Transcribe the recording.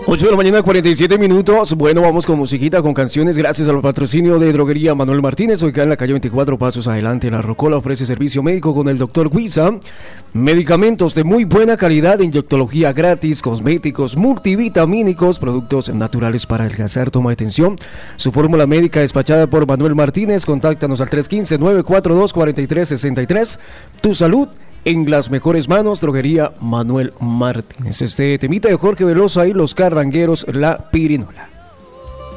8 de la mañana, 47 minutos. Bueno, vamos con musiquita, con canciones. Gracias al patrocinio de Droguería Manuel Martínez. Hoy en la calle 24 pasos adelante. La Rocola ofrece servicio médico con el doctor Guisa. Medicamentos de muy buena calidad, inyectología gratis, cosméticos, multivitamínicos, productos naturales para adelgazar. Toma atención. Su fórmula médica despachada por Manuel Martínez. Contáctanos al 315-942-4363. Tu salud en las mejores manos, Droguería Manuel Martínez. Este temita de Jorge Veloso ahí, Los Carrangueros, La Pirinola.